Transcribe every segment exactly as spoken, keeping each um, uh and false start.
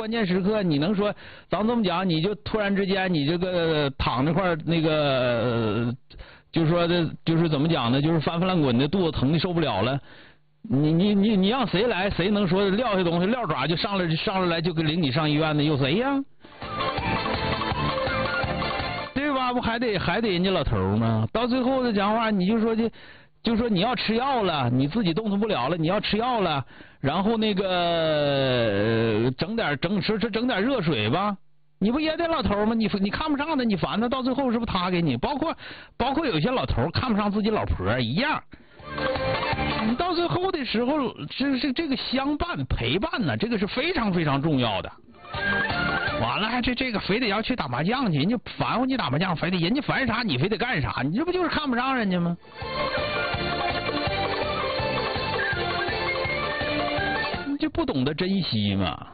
关键时刻，你能说咱这么讲，你就突然之间你这个躺那块那个、呃，就是说的，就是怎么讲呢？就是翻翻烂滚的，肚子疼的受不了了。你你你你让谁来？谁能说撂下东西撂爪就上来上来来就给领你上医院的？有谁呀？对吧？不还得还得人家老头吗？到最后的讲话，你就说的。就说你要吃药了，你自己动弹不了了，你要吃药了，然后那个、呃、整点整说说整点热水吧，你不也得老头吗？你你看不上他，你烦他，到最后是不是他给你？包括包括有些老头看不上自己老婆一样，你到最后的时候，是是这个相伴陪伴呢，这个是非常非常重要的。完了还这这个非得要去打麻将去，人家烦乎你打麻将，非得人家烦啥你非得干啥，你这不就是看不上人家吗？你就不懂得珍惜嘛。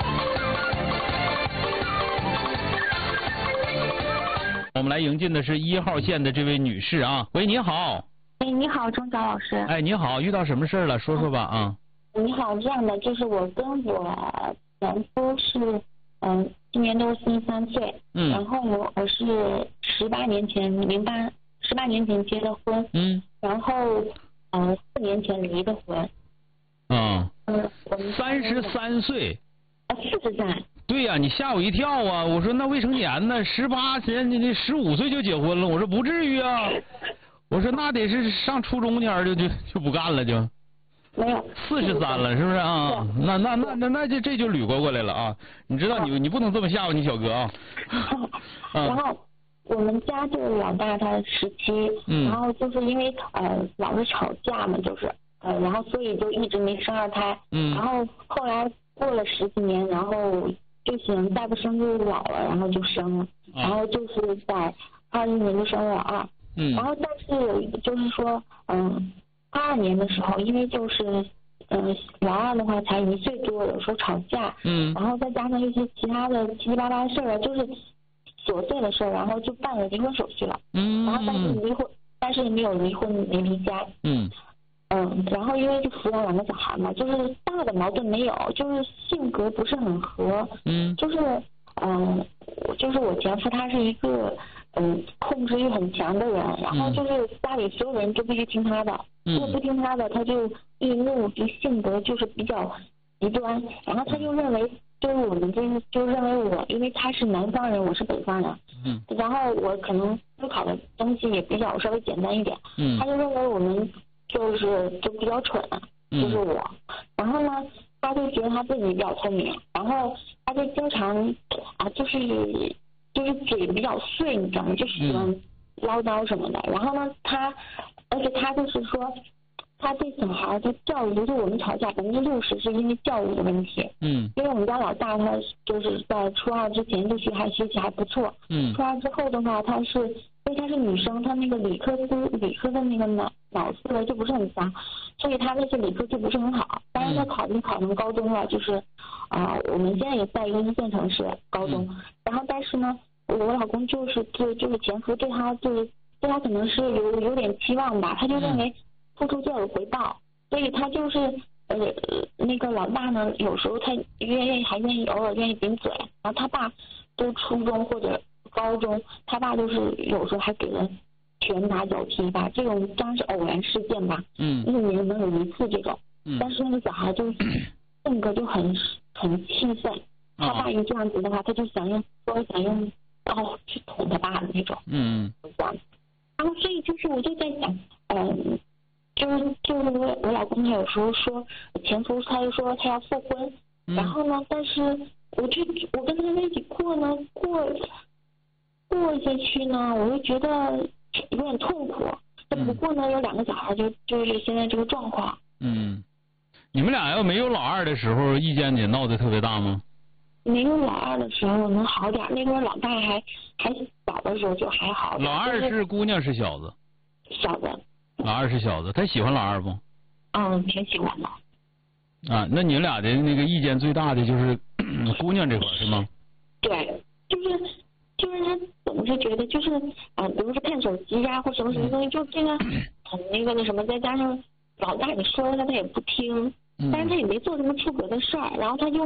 我们来迎进的是一号线的这位女士啊，喂，你好。 哎，你好，钟晓老师。 哎，你好，遇到什么事了？说说吧啊。 你好，这样的就是我跟我前夫是。嗯，今年都四十三岁，嗯，然后我我是十八年前零八十八年前结的婚，嗯，然后呃四年前离的婚， 嗯，嗯，三十三岁， 啊四十三， 对呀、啊，你吓我一跳啊！我说那未成年呢，十八前你你十五岁就结婚了，我说不至于啊，我说那得是上初中前就就就不干了就。 没有四十三了，是不是啊？那那那那那就这就捋过过来了啊！你知道你你不能这么吓唬你小哥啊！ 然后我们家就是老大他十七，嗯，然后就是因为呃老是吵架嘛，就是呃然后所以就一直没生二胎，嗯，然后后来过了十几年，然后就想再不生就老了，然后就生了，然后就是在二一年就生了二，嗯，然后但是就是说嗯。二二年的时候，因为就是，嗯、呃，老二的话才一岁多，有时候吵架，嗯，然后再加上一些其他的七七八八的事儿，就是琐碎的事儿，然后就办了离婚手续了，嗯，然后但是离婚，但是也没有离婚，没离家，嗯，嗯，然后因为就抚养两个小孩嘛，就是大的矛盾没有，就是性格不是很合，嗯，就是，嗯、呃，就是我前夫他是一个。嗯，控制欲很强的人，然后就是家里所有人都必须听他的，如果不听他的，他就易怒，就性格就是比较极端。然后他就认为，就是我们就是就认为我，因为他是南方人，我是北方人，嗯，然后我可能思考的东西也比较稍微简单一点，嗯，他就认为我们就是就比较蠢，就是我，然后呢，他就觉得他自己比较聪明，然后他就经常啊，就是。就是嘴比较碎，你知道吗？就喜欢唠叨什么的。嗯、然后呢，他，而且他就是说，他对小孩的教育，就是我们吵架百分之六十是因为教育的问题。嗯。因为我们家老大他就是在初二之前就学还学习还不错。嗯。初二之后的话，他是因为他是女生，他那个理科思理科的那个脑脑思维就不是很强，所以他那些理科就不是很好。当然他考虑考上高中了，就是啊、呃，我们现在也在一个一线城市高中，嗯、然后但是呢。我老公就是对就是前夫对他就是对他可能是有有点期望吧，他就认为付出就要有回报，所以他就是呃那个老大呢，有时候他愿意还愿意偶尔愿意顶嘴，然后他爸都初中或者高中，他爸就是有时候还给人拳打脚踢吧，这种当然是偶然事件吧，嗯，一年能有一次这种，嗯，但是那个小孩就性格就很很气愤，他爸一这样子的话，他就想用说想用。刀去捅他爸的那种，嗯，这样，然后所以就是我就在想，嗯，就是就是我我老公他有时候说前夫他就说他要复婚，嗯、然后呢，但是我就我跟他在一起过呢，过过下去呢，我就觉得有点痛苦。嗯、不过呢，有两个小孩就就是现在这个状况。 嗯，你们俩要没有老二的时候，意见也闹得特别大吗？ 没有老二的时候能好点，那会儿老大还还小的时候就还好。 老二是姑娘是小子？ 小子。 老二是小子，他喜欢老二不？ 嗯，挺喜欢的。 啊，那你们俩的那个意见最大的就是姑娘这块是吗？ 对，就是就是他总是觉得就是啊、呃，比如说看手机呀、啊、或什么什么东西，就这个很那个那什么，再加上老大你说了他他也不听，但是他也没做什么出格的事儿，然后他就。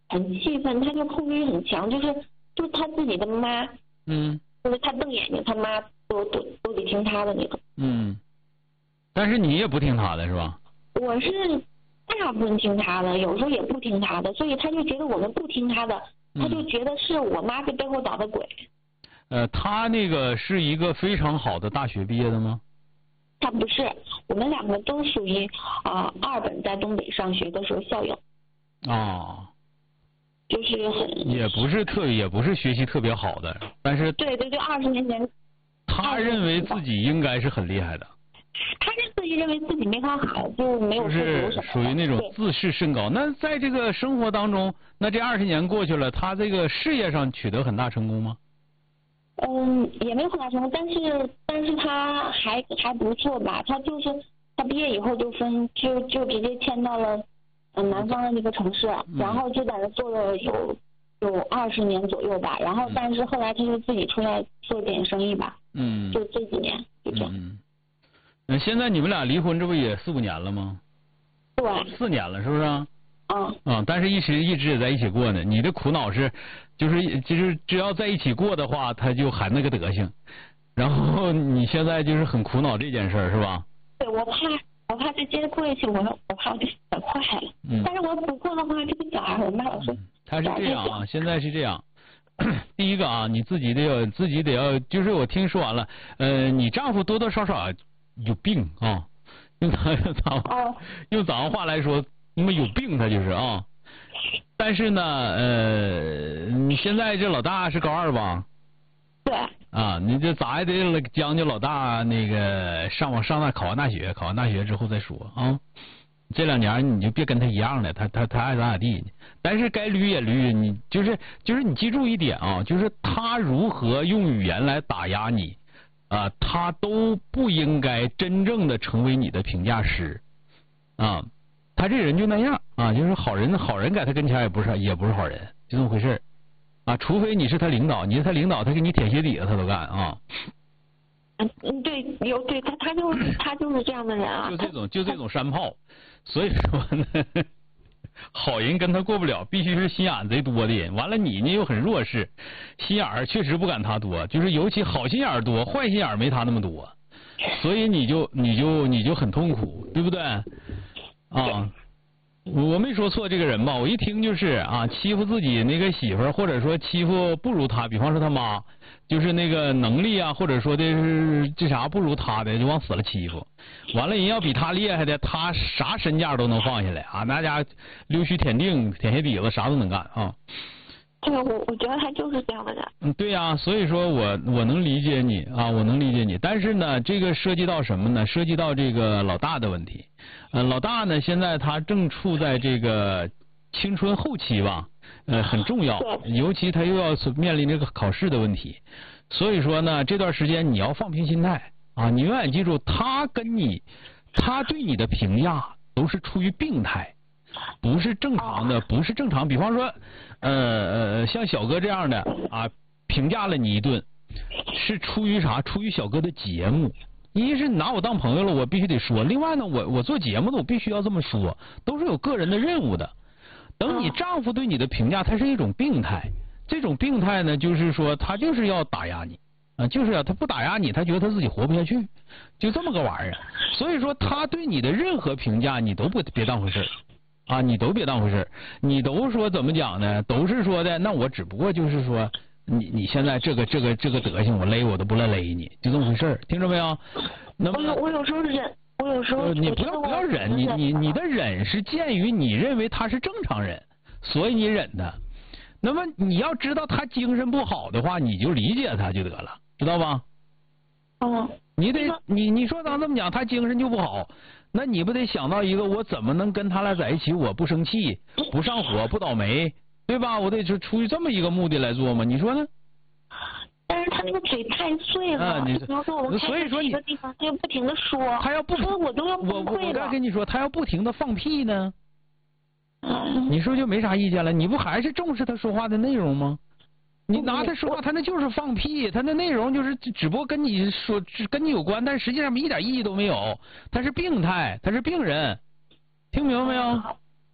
很气愤，他就控制欲很强，就是就是他自己的妈， 嗯， 就是他瞪眼睛，他妈都都都得听他的那种。 嗯，但是你也不听他的是吧？ 我是大部分听他的，有时候也不听他的，所以他就觉得我们不听他的，他就觉得是我妈在背后捣的鬼。 呃，他那个是一个非常好的大学毕业的吗？ 他不是，我们两个都属于啊、呃、二本在东北上学的时候校友。 啊。 就是很。 也不是特也不是学习特别好的，但是。 对对对，二十年前。 他认为自己应该是很厉害的。 他是自己认为自己没考好，就没有复读什么的。 是属于那种自视甚高。那在这个生活当中，那这二十年过去了，他这个事业上取得很大成功吗？ 嗯，也没有很大成功，但是但是他还还不错吧。他就是他毕业以后就分就就直接迁到了嗯南方的那个城市， 嗯、 然后就在那做了有有二十年左右吧。然后但是后来他就自己出来做点生意吧。 嗯。 就这几年就这样。 嗯。那现在你们俩离婚，这不也四五年了吗？ 对。 四年了，是不是啊？ 嗯。 啊，但是一直一直也在一起过呢。你的苦恼是，就是就是只要在一起过的话，他就还那个德行。然后你现在就是很苦恼这件事儿，是吧？ 对，我怕我怕再接着过下去，我我怕我就想坏了。嗯。但是我不过的话，这个小孩我妈老说。 他是这样啊，现在是这样。第一个啊，你自己得要自己得要，就是我听说完了，呃，你丈夫多多少少有病啊，用咱咱、哦、用咱们话来说，那么有病他就是啊。但是呢，呃，你现在这老大是高二吧？ 对。 啊，你这咋也得将就老大那个上网上大考完大学，考完大学之后再说啊。这两年你就别跟他一样了，他他他爱咋咋地。但是该捋也捋，你就是就是你记住一点啊，就是他如何用语言来打压你啊，他都不应该真正的成为你的评价师啊。他这人就那样啊，就是好人好人在他跟前也不是也不是好人，就这么回事啊。除非你是他领导，你是他领导，他给你舔鞋底子他都干啊。 嗯嗯，对，有对他他就是他就是这样的人啊。 就这种就这种山炮。所以说呢，好人跟他过不了，必须是心眼贼多的人。完了你呢又很弱势，心眼儿确实不敢他多，就是尤其好心眼儿多，坏心眼儿没他那么多，所以你就你就你就很痛苦，对不对？啊，我没说错这个人吧？我一听就是啊，欺负自己那个媳妇儿，或者说欺负不如他，比方说他妈，就是那个能力啊，或者说的是这啥不如他的，就往死了欺负。完了，人要比他厉害的，他啥身价都能放下来啊！那家溜须舔腚、舔鞋底子，啥都能干啊！ 这个我我觉得他就是这样的人。 嗯，对呀、啊，所以说我我能理解你啊，我能理解你。但是呢，这个涉及到什么呢？涉及到这个老大的问题。呃，老大呢，现在他正处在这个青春后期吧，呃，很重要，尤其他又要面临这个考试的问题。所以说呢，这段时间你要放平心态。啊，你永远记住，他跟你，他对你的评价都是出于病态，不是正常的，不是正常。比方说，呃呃，像小哥这样的啊，评价了你一顿，是出于啥？出于小哥的节目。一是拿我当朋友了，我必须得说；另外呢，我我做节目的，我必须要这么说，都是有个人的任务的。等你丈夫对你的评价，它是一种病态，这种病态呢，就是说他就是要打压你。啊，就是啊，他不打压你，他觉得他自己活不下去，就这么个玩意儿。所以说，他对你的任何评价，你都不别当回事儿啊，你都别当回事儿，你都说怎么讲呢？都是说的，那我只不过就是说，你你现在这个这个这个德行，我勒我都不乐勒你，就这么回事儿，听着没有？那么我有我有时候忍，我有时候你不要不要忍，你你你的忍是鉴于你认为他是正常人，所以你忍的。那么你要知道他精神不好的话，你就理解他就得了。知道吧？ 哦， 你得你你说咱这么讲，他精神就不好，那你不得想到一个，我怎么能跟他俩在一起？我不生气，不上火，不倒霉，对吧？我得是出于这么一个目的来做嘛？你说呢？ 但是他那个嘴太碎了， 啊，你比方说我们所以说你一个地方，他就不停的说， 他要不说我都要崩溃了。 我我该跟你说，他要不停的放屁呢， 嗯， 你说就没啥意见了？你不还是重视他说话的内容吗？你拿他说话，他那就是放屁，他那内容就是只不过跟你说跟你有关，但实际上一点意义都没有。他是病态，他是病人，听明白没有？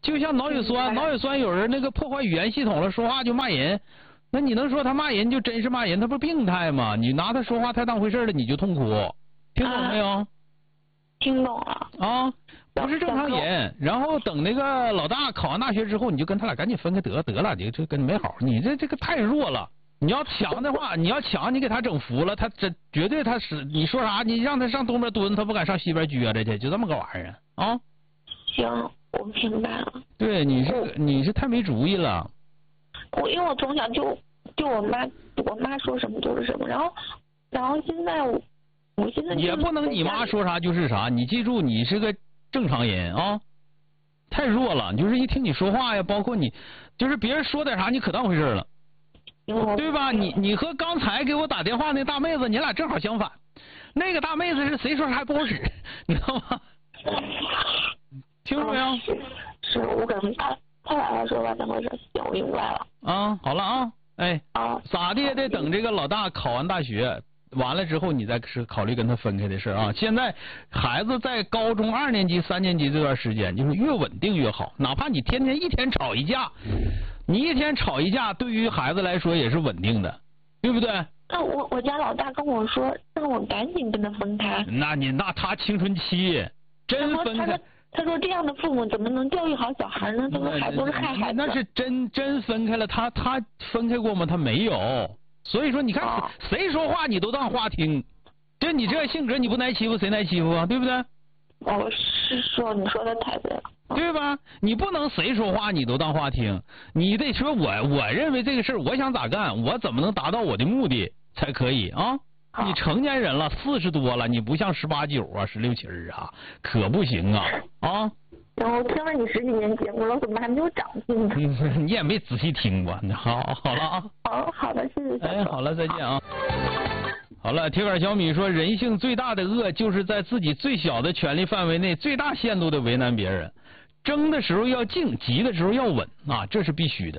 就像脑血栓，脑血栓有人那个破坏语言系统了，说话就骂人，那你能说他骂人就真是骂人？他不是病态吗？你拿他说话太当回事了，你就痛苦，听懂没有？啊、 听懂了。 啊，不是正常人。然后等那个老大考完大学之后，你就跟他俩赶紧分开得得了，你这跟没好，你这这个太弱了。你要强的话，你要强，你给他整服了，他这绝对他是你说啥，你让他上东边蹲，他不敢上西边撅着去，就这么个玩意儿啊。 行，我明白了。 对，你是你是太没主意了。 我因为我从小就就我妈我妈说什么就是什么，然后然后现在我我现在也不能你妈说啥就是啥，你记住你是个正常人啊，太弱了，就是一听你说话呀，包括你就是别人说点啥你可当回事了。对吧？你你和刚才给我打电话那大妹子，你俩正好相反。那个大妹子是谁说还不好使，你知道吗？听说没有？ 是，是我可能他他俩来说吧，怎么回事？行，我明白了。 啊，好了啊，哎， 啊， 咋的也得等这个老大考完大学完了之后，你再是考虑跟他分开的事啊。现在孩子在高中二年级、三年级这段时间，就是越稳定越好，哪怕你天天一天吵一架。你一天吵一架，对于孩子来说也是稳定的，对不对？ 那我我家老大跟我说，让我赶紧跟他分开。 那你那他青春期，真分开。 他说他说这样的父母怎么能教育好小孩呢？这个孩子都是害孩子。 那是真真分开了，他他分开过吗？他没有。所以说你看、哦、谁说话你都当话听，这你这性格你不挨欺负谁挨欺负啊？对不对？ 哦，是说你说的太对了。 对吧？你不能谁说话你都当话听，你得说我我认为这个事儿我想咋干，我怎么能达到我的目的才可以啊？你成年人了，四十多了，你不像十八九啊、十六七啊，可不行啊啊！ 然后听了你十几年节目了，怎么还没有长进呢？ 你也没仔细听过，好，好了啊。 好，好的，谢谢。 哎，好了，再见啊。好了，铁杆小米说，人性最大的恶就是在自己最小的权利范围内，最大限度的为难别人。争的时候要静，急的时候要稳啊，这是必须的。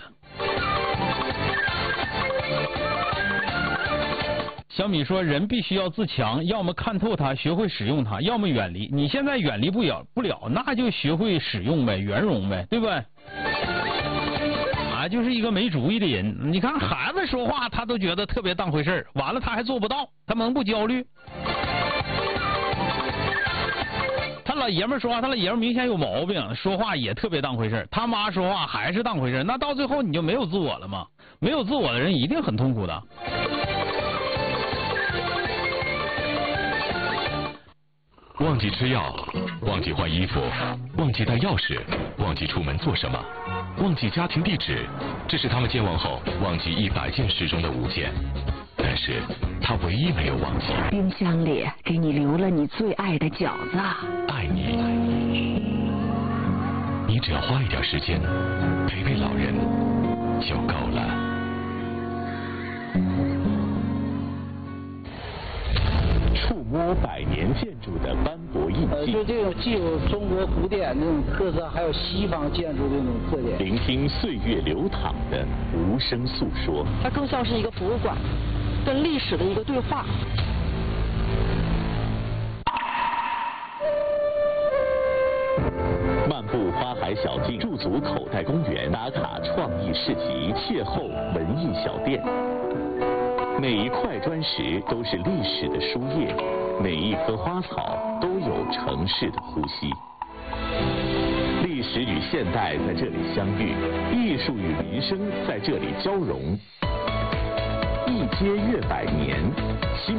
小米说，人必须要自强，要么看透它，学会使用它，要么远离。你现在远离不了不了，那就学会使用呗，圆融呗，对不对？啊，就是一个没主意的人。你看孩子说话，他都觉得特别当回事儿，完了他还做不到，他能不焦虑？他老爷们说话，他老爷们明显有毛病，说话也特别当回事。他妈说话还是当回事，那到最后你就没有自我了吗？没有自我的人一定很痛苦的。 忘记吃药，忘记换衣服，忘记带钥匙，忘记出门做什么，忘记家庭地址，这是他们健忘后忘记一百件事中的五件。但是他唯一没有忘记， 冰箱里给你留了你最爱的饺子。 爱你，你只要花一点时间陪陪老人就够了。触摸百年建筑的斑驳印呃， 记， 就这种既有中国古典那种特色，还有西方建筑的那种特点。 聆听岁月流淌的无声诉说， 它更像是一个博物馆，跟历史的一个对话。 漫步花海小径，驻足口袋公园，打卡创意市集，邂逅文艺小店。每一块砖石都是历史的书页，每一棵花草都有城市的呼吸。历史与现代在这里相遇，艺术与民生在这里交融。一街越百年，新